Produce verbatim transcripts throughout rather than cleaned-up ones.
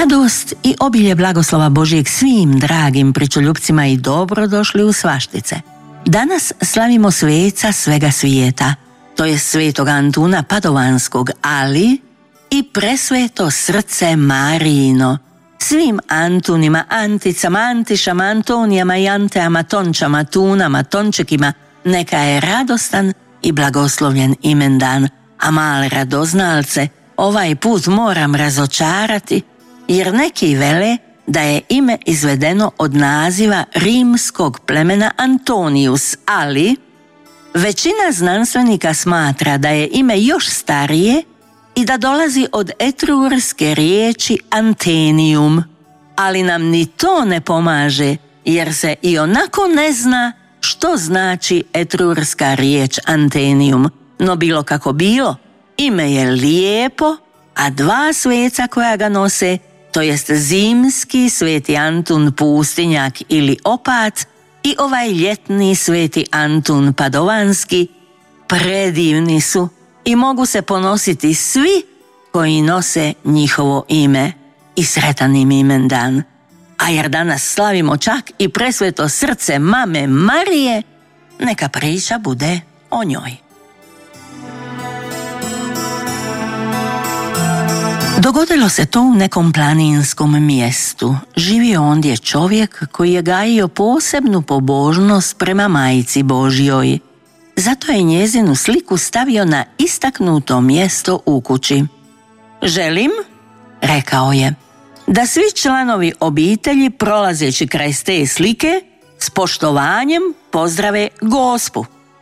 Radost i obilje blagoslova Božijeg svim dragim pričoljupcima i dobrodošli u Svaštice. Danas slavimo sveca svega svijeta, to je svetog Antuna Padovanskog, ali i presveto srce Marijino. Svim Antunima, Anticama, Antišama, Antonijama i Anteama, Tončama, Tunama, Tončekima neka je radostan i blagoslovljen imendan, a male radoznalce ovaj put moram razočarati, jer neki vele da je ime izvedeno od naziva rimskog plemena Antonius, ali većina znanstvenika smatra da je ime još starije i da dolazi od etrurske riječi Antenium, ali nam ni to ne pomaže, jer se i onako ne zna što znači etrurska riječ Antenium. No bilo kako bilo, ime je lijepo, a dva sveca koja ga nose, to jest zimski sveti Antun Pustinjak ili Opat i ovaj ljetni sveti Antun Padovanski, predivni su i mogu se ponositi svi koji nose njihovo ime i sretan im imendan. A jer danas slavimo čak i presveto srce mame Marije, neka priča bude o njoj. Dogodilo se to u nekom planinskom mjestu. Živio ondje čovjek koji je gajio posebnu pobožnost prema Majci Božjoj. Zato je njezinu sliku stavio na istaknuto mjesto u kući. Želim, rekao je, da svi članovi obitelji prolazeći kraj te slike s poštovanjem pozdrave Gospu.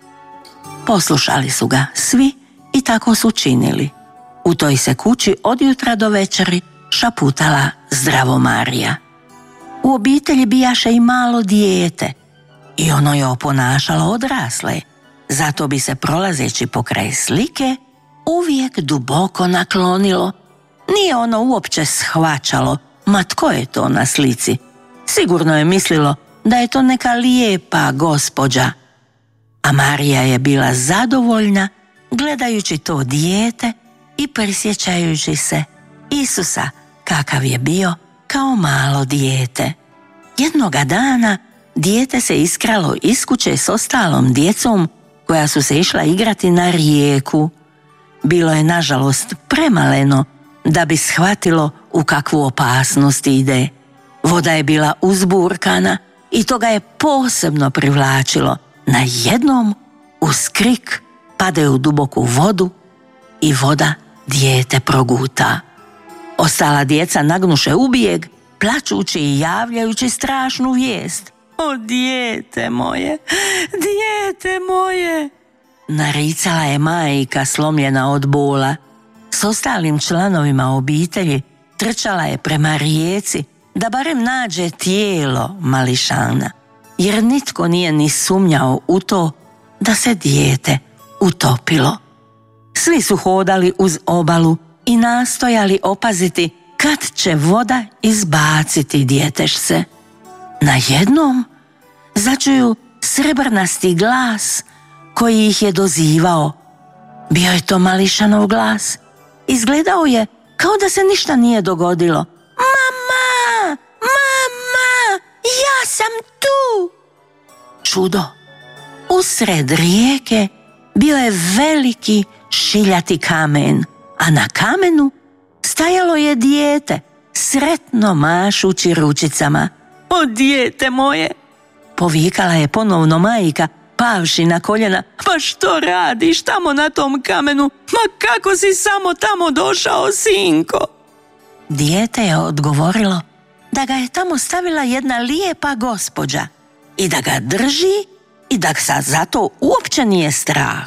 Poslušali su ga svi i tako su činili. U toj se kući od jutra do večeri šaputala Zdravo Marija. U obitelji bijaše i malo dijete i ono je oponašalo odrasle, zato bi se prolazeći pokraj slike uvijek duboko naklonilo. Nije ono uopće shvaćalo, ma tko je to na slici. Sigurno je mislilo da je to neka lijepa gospođa. A Marija je bila zadovoljna gledajući to dijete i prisjećajući se Isusa kakav je bio kao malo dijete. Jednoga dana dijete se iskralo iz kuće s ostalom djecom koja su se išla igrati na rijeku. Bilo je nažalost premaleno da bi shvatilo u kakvu opasnost ide. Voda je bila uzburkana i to ga je posebno privlačilo. Na jednom uz krik pade u duboku vodu i voda dijete proguta. Ostala djeca nagnuše u bijeg, plačući i javljajući strašnu vijest. O dijete moje, dijete moje! Naricala je majka slomljena od bola. S ostalim članovima obitelji trčala je prema rijeci da barem nađe tijelo mališana, jer nitko nije ni sumnjao u to da se dijete utopilo. Svi su hodali uz obalu i nastojali opaziti kad će voda izbaciti djetešce. Najednom začuju srebrnasti glas koji ih je dozivao. Bio je to mališanov glas. Izgledao je kao da se ništa nije dogodilo. Mama! Mama! Ja sam tu! Čudo! Usred rijeke bio je veliki šiljati kamen, a na kamenu stajalo je dijete, sretno mašući ručicama. O dijete moje! Povikala je ponovno majka, pavši na koljena. Pa što radiš tamo na tom kamenu? Ma kako si samo tamo došao, sinko? Dijete je odgovorilo da ga je tamo stavila jedna lijepa gospođa i da ga drži i da ga zato uopće nije strah.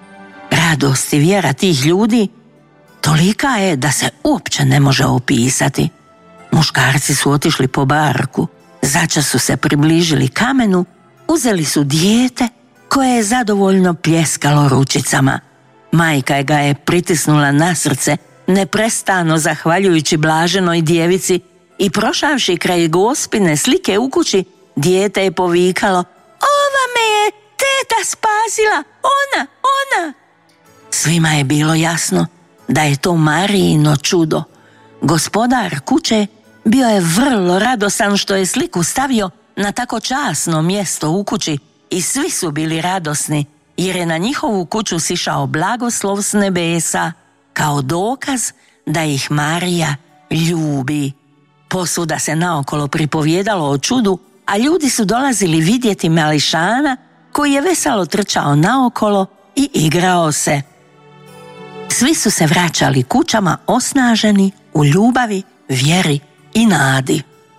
Radost i vjera tih ljudi tolika je da se uopće ne može opisati. Muškarci su otišli po barku, začas su se približili kamenu, uzeli su dijete koje je zadovoljno pljeskalo ručicama. Majka ga je pritisnula na srce, neprestano zahvaljujući blaženoj djevici, i prošavši kraj Gospine slike u kući, dijete je povikalo: ova me je teta spasila, ona, ona! Svima je bilo jasno da je to Marijino čudo. Gospodar kuće Bio je vrlo radostan što je sliku stavio na tako časno mjesto u kući i svi su bili radosni jer je na njihovu kuću sišao blagoslov s nebesa kao dokaz da ih Marija ljubi. Posvuda se naokolo pripovjedalo o čudu, a ljudi su dolazili vidjeti mališana koji je veselo trčao naokolo i igrao se. Svi su se vraćali kućama osnaženi u ljubavi, vjeri i nadi.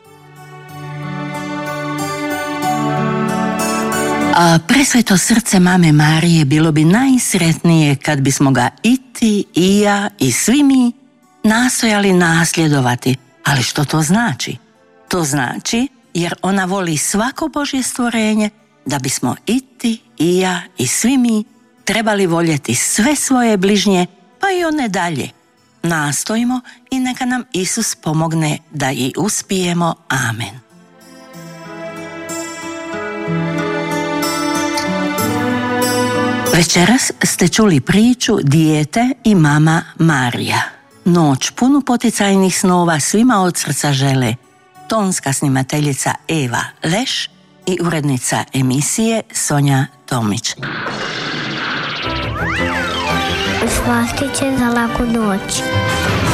A presveto srce mame Marije bilo bi najsretnije kad bismo ga i ti, i ja, i svi mi nastojali nasljedovati. Ali što to znači? To znači jer ona voli svako Božje stvorenje, da bismo i ti, i ja, i svi mi trebali voljeti sve svoje bližnje, pa i one dalje. Nastojimo i neka nam Isus pomogne da i uspijemo. Amen. Večeras ste čuli priču Dijete i mama Marija. Noć punu poticajnih snova svima od srca žele tonska snimateljica Eva Leš i urednica emisije Sonja Tomić. Slastiće za laku noć.